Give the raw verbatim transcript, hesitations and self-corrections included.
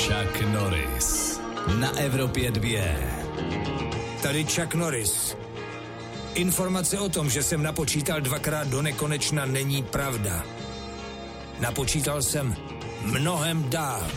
Chuck Norris na Evropě dvě. Tady Chuck Norris. Informace o tom, že jsem napočítal dvakrát do nekonečna, není pravda. Napočítal jsem mnohem dál.